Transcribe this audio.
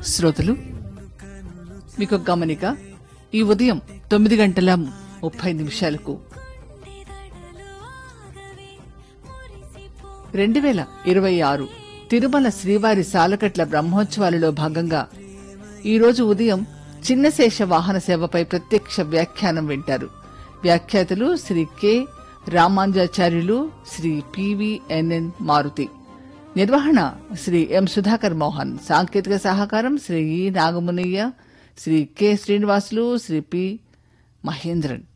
శ్రోతలు, మీకు గమనిక. ఈ ఉదయం 9:30 2026 తిరుమల శ్రీవారి సాలకట్ల బ్రహ్మోత్సవాలలో భాగంగా ఈరోజు ఉదయం చిన్నశేష వాహన సేవపై ప్రత్యక్ష వ్యాఖ్యానం వింటారు. వ్యాఖ్యాతలు శ్రీ కె రామాంజాచార్యులు, శ్రీ పివిఎన్ఎన్ మారుతి. నిర్వహణ శ్రీ ఎం సుధాకర్ మోహన్. సాంకేతిక సహకారం శ్రీ ఈ నాగమునయ్య, శ్రీ కె శ్రీనివాసులు, శ్రీ పి మహేంద్రన్.